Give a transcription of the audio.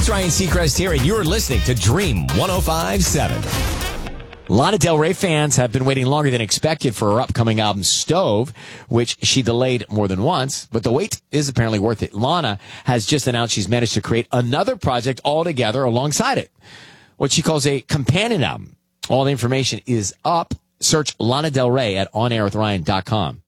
it's Ryan Seacrest here, and you're listening to Dream 105.7. Lana Del Rey fans have been waiting longer than expected for her upcoming album, Stove, which she delayed more than once, but the wait is apparently worth it. Lana has just announced she's managed to create another project altogether alongside it, what she calls a companion album. All the information is up. Search Lana Del Rey at onairwithryan.com.